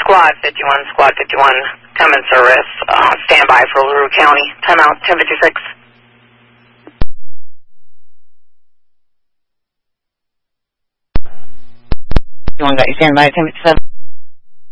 Squad 51, come in service, stand by for LaRue County, timeout 10:56. You want to stand by at 10:57?